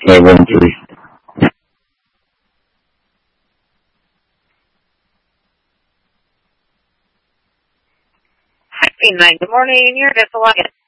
513. Happy night. Good morning. You're just a